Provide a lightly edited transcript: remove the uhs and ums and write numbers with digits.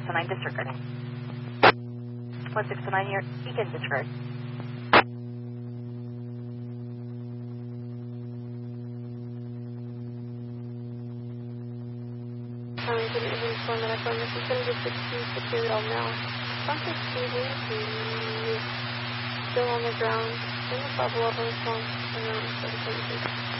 1609 disregard. 1609, you can disregard. Good evening, for medical necessary with 1660 now. Contact Stephen, still on the ground. In the bubble of response around 776.